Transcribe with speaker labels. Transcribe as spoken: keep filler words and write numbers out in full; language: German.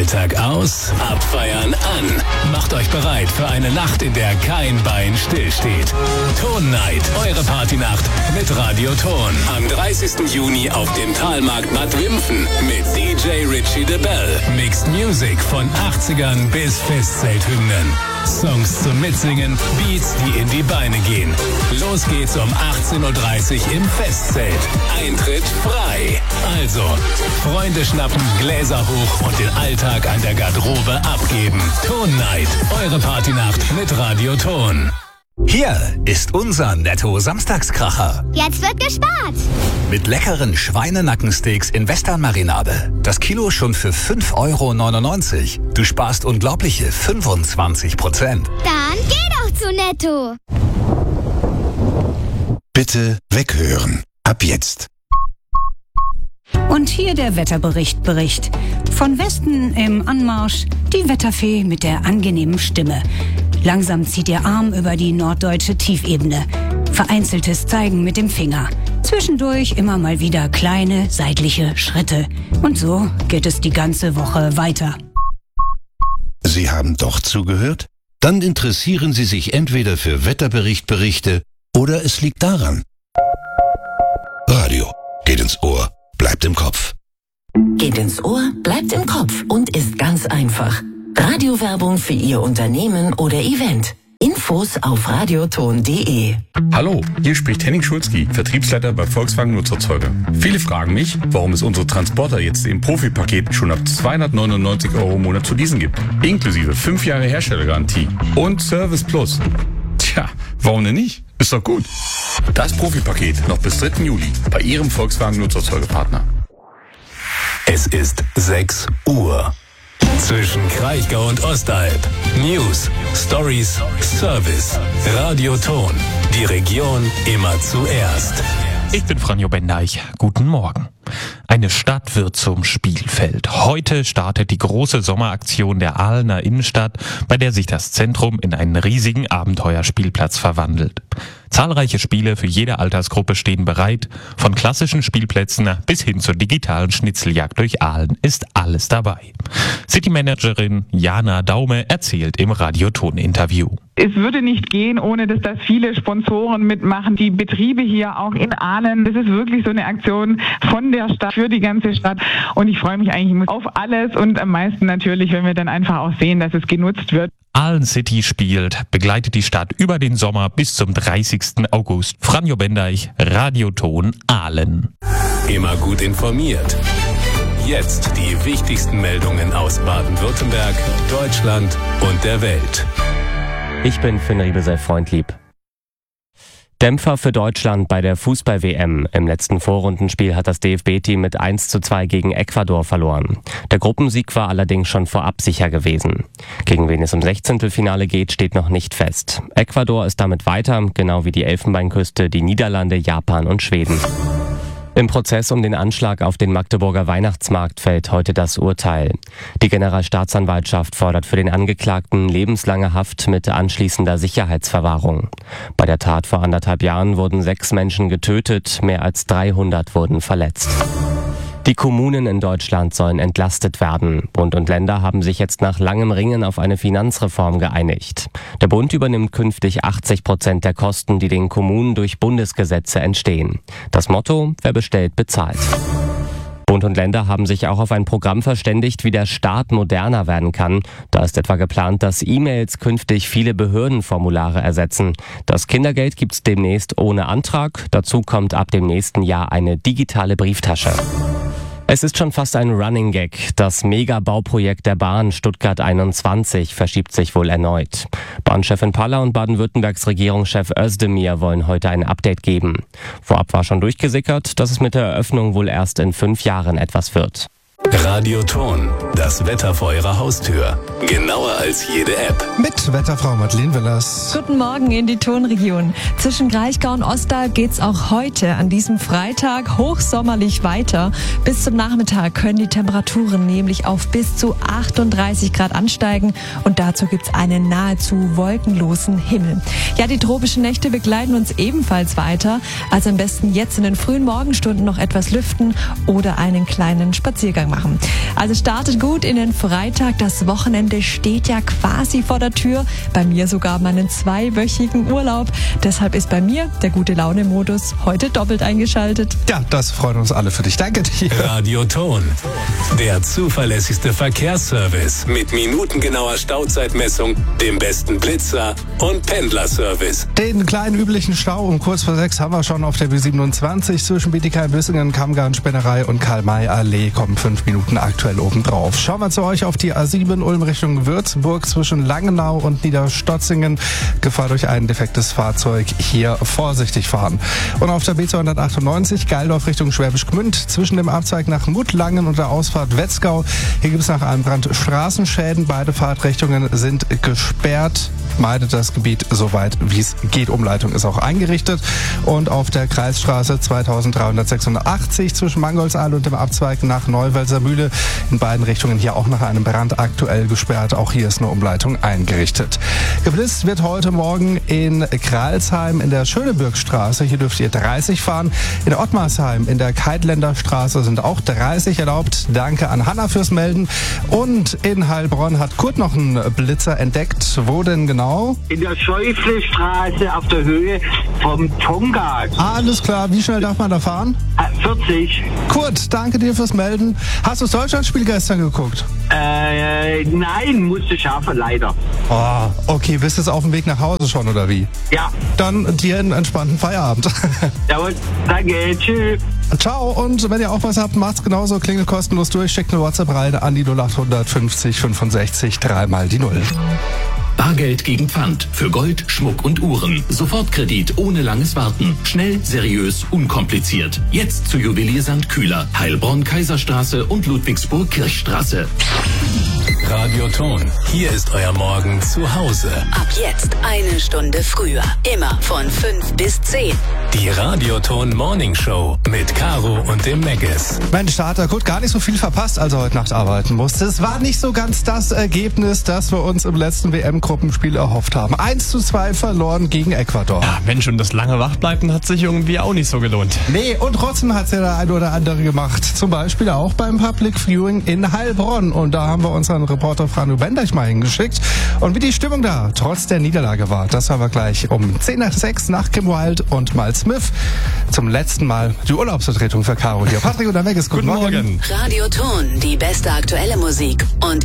Speaker 1: Alltag aus, abfeiern an. Macht euch bereit für eine Nacht, in der kein Bein stillsteht. Ton Night, eure Partynacht mit Radio Ton. Am dreißigsten Juni auf dem Talmarkt Bad Wimpfen mit D J Richie de Bell. Mixed Music von achtzigern bis Festzelthymnen. Songs zum Mitsingen, Beats, die in die Beine gehen. Los geht's um achtzehn Uhr dreißig im Festzelt. Eintritt frei. Also, Freunde schnappen, Gläser hoch und den Alltag an der Garderobe abgeben. Ton Night, eure Partynacht mit Radio Ton.
Speaker 2: Hier ist unser Netto-Samstagskracher.
Speaker 3: Jetzt wird gespart.
Speaker 2: Mit leckeren Schweinenackensteaks in Western-Marinade. Das Kilo schon für fünf Euro neunundneunzig. Du sparst unglaubliche fünfundzwanzig Prozent.
Speaker 3: Dann geh doch zu Netto.
Speaker 4: Bitte weghören. Ab jetzt.
Speaker 5: Und hier der Wetterbericht Bericht. Von Westen im Anmarsch die Wetterfee mit der angenehmen Stimme. Langsam zieht ihr Arm über die norddeutsche Tiefebene. Vereinzeltes Zeigen mit dem Finger. Zwischendurch immer mal wieder kleine seitliche Schritte. Und so geht es die ganze Woche weiter.
Speaker 4: Sie haben doch zugehört? Dann interessieren Sie sich entweder für Wetterberichtberichte oder es liegt daran. Radio geht ins Ohr, bleibt im Kopf.
Speaker 6: Geht ins Ohr, bleibt im Kopf und ist ganz einfach. Radiowerbung für Ihr Unternehmen oder Event. Infos auf radioton punkt de.
Speaker 7: Hallo, hier spricht Henning Schulzki, Vertriebsleiter bei Volkswagen Nutzerzeuger. Viele fragen mich, warum es unsere Transporter jetzt im Profi-Paket schon ab zweihundertneunundneunzig Euro im Monat zu leasen gibt. Inklusive fünf Jahre Herstellergarantie und Service Plus. Tja, warum denn nicht? Ist doch gut. Das Profi-Paket noch bis dritten Juli bei Ihrem Volkswagen Nutzerzeugerpartner.
Speaker 1: Es ist sechs Uhr. Zwischen Kraichgau und Ostalb. News, Stories, Service. Radio Ton. Die Region immer zuerst.
Speaker 8: Ich bin Franjo Bendeich. Guten Morgen. Eine Stadt wird zum Spielfeld. Heute startet die große Sommeraktion der Ahlener Innenstadt, bei der sich das Zentrum in einen riesigen Abenteuerspielplatz verwandelt. Zahlreiche Spiele für jede Altersgruppe stehen bereit. Von klassischen Spielplätzen bis hin zur digitalen Schnitzeljagd durch Ahlen ist alles dabei. Citymanagerin Jana Daume erzählt im Radioton-Interview.
Speaker 9: Es würde nicht gehen, ohne dass das viele Sponsoren mitmachen. Die Betriebe hier auch in Ahlen, das ist wirklich so eine Aktion von der Stadt für die ganze Stadt. Und ich freue mich eigentlich auf alles und am meisten natürlich, wenn wir dann einfach auch sehen, dass es genutzt wird.
Speaker 8: Ahlen City spielt, begleitet die Stadt über den Sommer bis zum dreißigsten August. Franjo Bendeich, Radioton Ahlen.
Speaker 1: Immer gut informiert. Jetzt die wichtigsten Meldungen aus Baden-Württemberg, Deutschland und der Welt.
Speaker 10: Ich bin Finn Riebesel Freundlieb. Dämpfer für Deutschland bei der Fußball-W M. Im letzten Vorrundenspiel hat das D F B-Team mit eins zu zwei gegen Ecuador verloren. Der Gruppensieg war allerdings schon vorab sicher gewesen. Gegen wen es im Sechzehntelfinale geht, steht noch nicht fest. Ecuador ist damit weiter, genau wie die Elfenbeinküste, die Niederlande, Japan und Schweden. Im Prozess um den Anschlag auf den Magdeburger Weihnachtsmarkt fällt heute das Urteil. Die Generalstaatsanwaltschaft fordert für den Angeklagten lebenslange Haft mit anschließender Sicherheitsverwahrung. Bei der Tat vor anderthalb Jahren wurden sechs Menschen getötet, mehr als dreihundert wurden verletzt. Die Kommunen in Deutschland sollen entlastet werden. Bund und Länder haben sich jetzt nach langem Ringen auf eine Finanzreform geeinigt. Der Bund übernimmt künftig achtzig Prozent der Kosten, die den Kommunen durch Bundesgesetze entstehen. Das Motto: Wer bestellt, bezahlt. Bund und Länder haben sich auch auf ein Programm verständigt, wie der Staat moderner werden kann. Da ist etwa geplant, dass E-Mails künftig viele Behördenformulare ersetzen. Das Kindergeld gibt's demnächst ohne Antrag. Dazu kommt ab dem nächsten Jahr eine digitale Brieftasche. Es ist schon fast ein Running Gag. Das Megabauprojekt der Bahn Stuttgart einundzwanzig verschiebt sich wohl erneut. Bahnchefin Paller und Baden-Württembergs Regierungschef Özdemir wollen heute ein Update geben. Vorab war schon durchgesickert, dass es mit der Eröffnung wohl erst in fünf Jahren etwas wird.
Speaker 1: Radio Ton, das Wetter vor Ihrer Haustür. Genauer als jede App.
Speaker 11: Mit Wetterfrau Madeleine Willers.
Speaker 12: Guten Morgen in die Tonregion. Zwischen Kraichgau und Ostalb geht's auch heute an diesem Freitag hochsommerlich weiter. Bis zum Nachmittag können die Temperaturen nämlich auf bis zu achtunddreißig Grad ansteigen und dazu gibt's einen nahezu wolkenlosen Himmel. Ja, die tropischen Nächte begleiten uns ebenfalls weiter. Also am besten jetzt in den frühen Morgenstunden noch etwas lüften oder einen kleinen Spaziergang machen. machen. Also startet gut in den Freitag. Das Wochenende steht ja quasi vor der Tür. Bei mir sogar meinen zweiwöchigen Urlaub. Deshalb ist bei mir der Gute-Laune-Modus heute doppelt eingeschaltet.
Speaker 11: Ja, das freut uns alle für dich. Danke dir.
Speaker 1: Radio Ton, der zuverlässigste Verkehrsservice mit minutengenauer Stauzeitmessung, dem besten Blitzer und Pendlerservice.
Speaker 11: Den kleinen üblichen Stau um kurz vor sechs haben wir schon auf der B siebenundzwanzig zwischen Bietigheim-Bissingen, Kammgarn-Spennerei und Karl-May-Allee. Kommen fünf Minuten aktuell obendrauf. Schauen wir zu euch auf die A sieben Ulm Richtung Würzburg zwischen Langenau und Niederstotzingen. Gefahr durch ein defektes Fahrzeug. Hier vorsichtig fahren. Und auf der B zweihundertachtundneunzig Geildorf Richtung Schwäbisch Gmünd zwischen dem Abzweig nach Muttlangen und der Ausfahrt Wetzgau. Hier gibt es nach einem Brand Straßenschäden. Beide Fahrtrichtungen sind gesperrt. Meidet das Gebiet so weit, wie es geht. Umleitung ist auch eingerichtet. Und auf der Kreisstraße zweitausenddreihundertsechsundachtzig zwischen Mangolsaal und dem Abzweig nach Neuwelser Mühle in beiden Richtungen hier auch nach einem Brand aktuell gesperrt. Auch hier ist eine Umleitung eingerichtet. Geblitzt wird heute Morgen in Kralsheim in der Schönebürgstraße. Hier dürft ihr dreißig fahren. In Ottmarsheim in der Keitländer Straße sind auch dreißig erlaubt. Danke an Hanna fürs Melden. Und in Heilbronn hat Kurt noch einen Blitzer entdeckt. Wo denn genau?
Speaker 13: In der Schäuflestraße auf der Höhe vom Tonga.
Speaker 11: Alles klar. Wie schnell darf man da fahren?
Speaker 13: vierzig.
Speaker 11: Kurt, danke dir fürs Melden. Hast du das Deutschlandspiel gestern geguckt?
Speaker 13: Äh, nein, musste schaffen, leider.
Speaker 11: Oh, okay. Bist du jetzt auf dem Weg nach Hause schon, oder wie?
Speaker 13: Ja.
Speaker 11: Dann dir einen entspannten Feierabend.
Speaker 13: Jawohl, danke, tschüss.
Speaker 11: Ciao, und wenn ihr auch was habt, macht's genauso. Klingelt kostenlos durch, schickt eine WhatsApp rein an die null achthundert fünfzig fünfundsechzig dreimal die Null.
Speaker 1: Bargeld gegen Pfand für Gold, Schmuck und Uhren. Sofortkredit ohne langes Warten. Schnell, seriös, unkompliziert. Jetzt zu Juwelier Sankt Kühler, Heilbronn, Kaiserstraße und Ludwigsburg Kirchstraße. Radio Ton, hier ist euer Morgen zu Hause.
Speaker 14: Ab jetzt eine Stunde früher. Immer von fünf bis zehn.
Speaker 1: Die Radio Ton Morning Show mit Caro und dem Meggis.
Speaker 11: Mensch, da hat der Kurt gar nicht so viel verpasst, als er heute Nacht arbeiten musste. Es war nicht so ganz das Ergebnis, das wir uns im letzten W M-Gruppenspiel erhofft haben. eins zu zwei verloren gegen Ecuador.
Speaker 15: Ja, Mensch, und das lange Wachbleiben hat sich irgendwie auch nicht so gelohnt.
Speaker 11: Nee, und trotzdem hat es ja der ein oder andere gemacht. Zum Beispiel auch beim Public Viewing in Heilbronn. Und da haben wir unseren Reporter Franu Bendeich mal hingeschickt. Und wie die Stimmung da trotz der Niederlage war, das haben wir gleich um zehn nach sechs nach Kim Wilde und Miles Smith. Zum letzten Mal die Urlaubsvertretung für Caro hier. Patrick und der Meggis, guten, guten Morgen.
Speaker 14: Morgen. Radio Ton, die beste aktuelle Musik und